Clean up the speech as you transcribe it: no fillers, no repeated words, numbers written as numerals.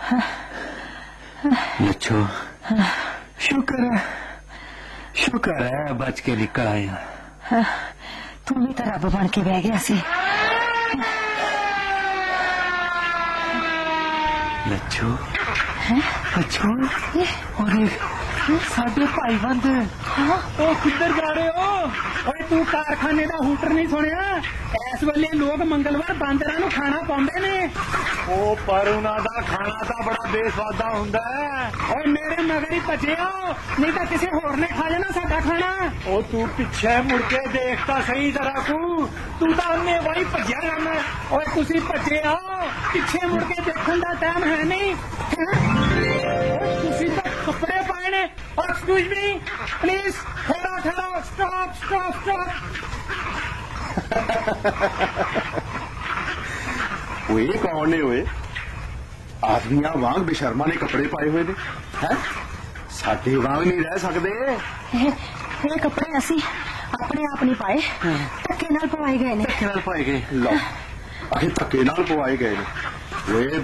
लच्छो शुक्र है बच के निकल आया। तू भी तो रब बन के बह गया सी। लच्छो और साडे भाईबंद किधर जा रहे हो? ओए तू कारखाने का हूटर नहीं सुनिया? इस वेले लोग मंगलवार बांदरां नूं खाना पाउंदे ने। ओ पर उन्हां दा खाना तां बड़ा बेस्वादा हुंदा है। ओए मेरे मगर ही भजे आओ, नहीं तां किसी होर ने खा लेना साडा खाना। ओ तू पिछे मुड़ के देख तां सही जरा तू तां अन्ने वाही भज्या जाना। ओए तुसीं भजे आओ, पिछे मुड़ के देखण दा टाइम है नहीं। तुसीं तां कपड़े पाए ने। एक्सक्यूज मी प्लीज, ठहरो, स्टॉप। ओए कौन ने? ओए आदमियां वांग बेशर्मा ने कपड़े पाए हुए ने हैं? साडे वांग नहीं रह सकते। ये कपड़े असी अपने आप नहीं पाए, धक्के नाल पवाए गए ने। लो आखिर धक्के नाल पवाए गए ने।